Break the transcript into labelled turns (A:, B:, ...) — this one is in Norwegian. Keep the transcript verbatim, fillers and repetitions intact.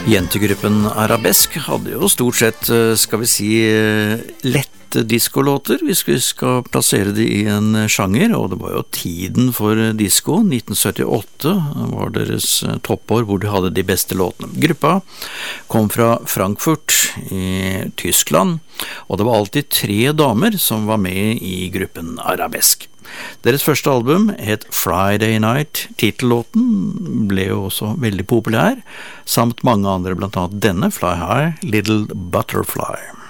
A: Jentegruppen Arabesk hadde jo stort sett, skal vi si, lette diskolåter, hvis vi skal plassere det i en sjanger, og det var jo tiden for disko. nitten syttiåtte var deres toppår hvor de hadde de beste låtene. Gruppa kom fra Frankfurt i Tyskland, og det var alltid tre damer som var med i gruppen Arabesk. Deres første album het Friday Night. Titellåten ble jo også veldig populær, samt mange andre, blant annet denne, Fly High, Little Butterfly.